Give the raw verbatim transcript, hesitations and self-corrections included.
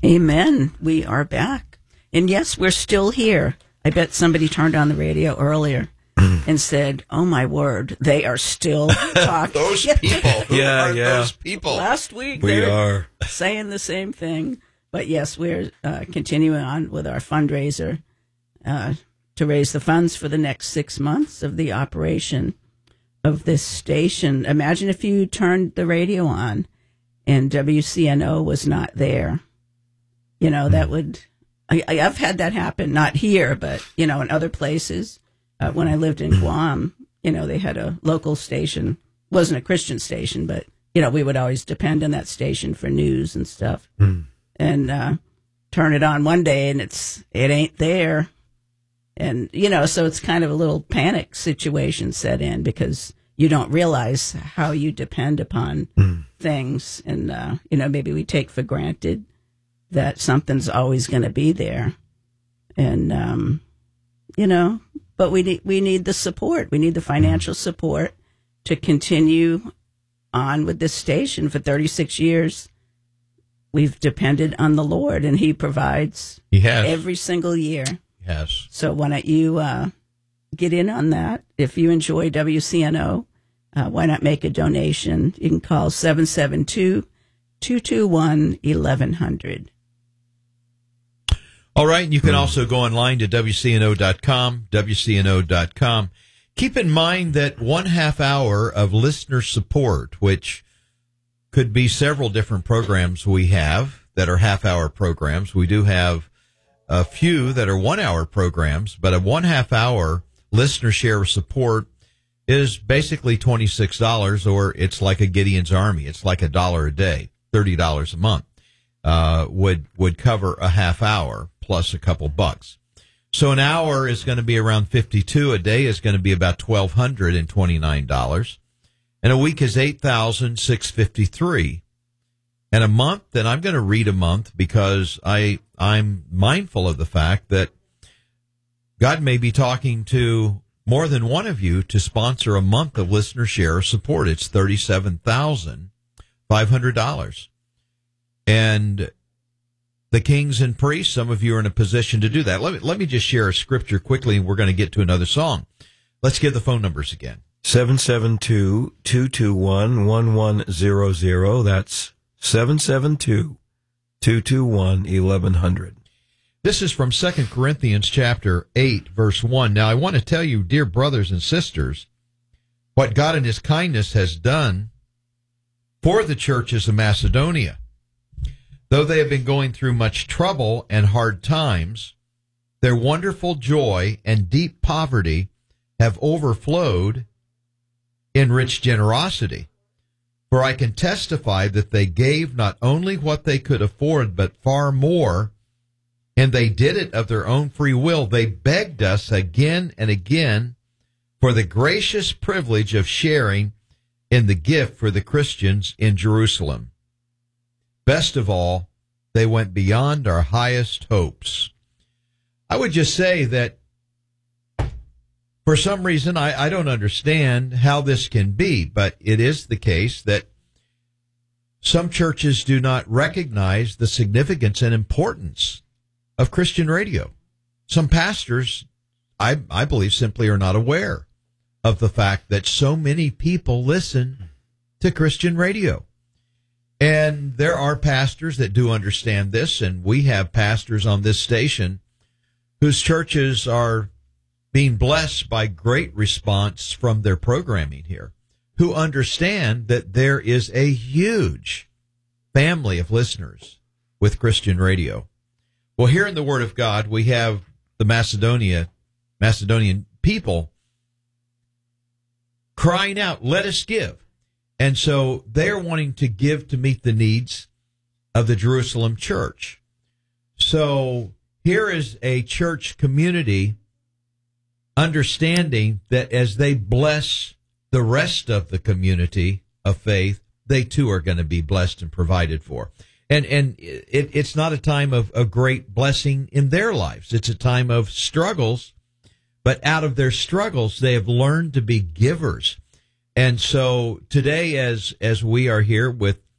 Amen. We are back. And yes, we're still here. I bet somebody turned on the radio earlier and said, oh, my word, they are still talking. Those people. Who yeah, are yeah. those people? Last week, we they were are saying the same thing. But yes, we're uh, continuing on with our fundraiser uh, to raise the funds for the next six months of the operation of this station. Imagine if you turned the radio on and W C N O was not there. You know, that would, I, I've had that happen, not here, but, you know, in other places. Uh, when I lived in Guam, you know, they had a local station. Wasn't a Christian station, but, you know, we would always depend on that station for news and stuff. Mm. And uh, turn it on one day and it's, it ain't there. And, you know, so it's kind of a little panic situation set in because you don't realize how you depend upon mm. things. And, uh, you know, maybe we take for granted that something's always going to be there. And, um, you know, but we need, we need the support. We need the financial support to continue on with this station for thirty-six years. We've depended on the Lord, and He provides he has. every single year. Yes. So why don't you uh, get in on that? If you enjoy W C N O, uh, why not make a donation? You can call seven seven two, two two one, eleven hundred. All right, and you can also go online to W C N O dot com, W C N O dot com. Keep in mind that one half hour of listener support, which could be several different programs we have that are half-hour programs. We do have a few that are one-hour programs, but a one-half-hour listener share of support is basically twenty-six dollars, or it's like a Gideon's Army. It's like a dollar a day, thirty dollars a month, uh, would would cover a half hour plus a couple bucks. So an hour is going to be around fifty-two. A day is going to be about one thousand two hundred twenty-nine dollars. And a week is eight thousand six hundred fifty-three dollars. And a month, and I'm going to read a month because I, I'm mindful of the fact that God may be talking to more than one of you to sponsor a month of listener share support. It's thirty-seven thousand five hundred dollars. And the kings and priests, some of you are in a position to do that. Let me, let me just share a scripture quickly, and we're going to get to another song. Let's give the phone numbers again. seven seven two, two two one, one one zero zero. That's seven seven two, two two one, eleven hundred. This is from Second Corinthians chapter eight, verse one. Now, I want to tell you, dear brothers and sisters, what God in His kindness has done for the churches of Macedonia. Though they have been going through much trouble and hard times, their wonderful joy and deep poverty have overflowed in rich generosity. For I can testify that they gave not only what they could afford, but far more, and they did it of their own free will. They begged us again and again for the gracious privilege of sharing in the gift for the Christians in Jerusalem. Best of all, they went beyond our highest hopes. I would just say that for some reason, I, I don't understand how this can be, but it is the case that some churches do not recognize the significance and importance of Christian radio. Some pastors, I, I believe, simply are not aware of the fact that so many people listen to Christian radio. And there are pastors that do understand this, and we have pastors on this station whose churches are being blessed by great response from their programming here, who understand that there is a huge family of listeners with Christian radio. Well, here in the Word of God, we have the Macedonia, Macedonian people crying out, let us give. And so they're wanting to give to meet the needs of the Jerusalem church. So here is a church community understanding that as they bless the rest of the community of faith, they too are going to be blessed and provided for. And and it, it's not a time of, of great blessing in their lives. It's a time of struggles, but out of their struggles, they have learned to be givers. And so today, as as we are here with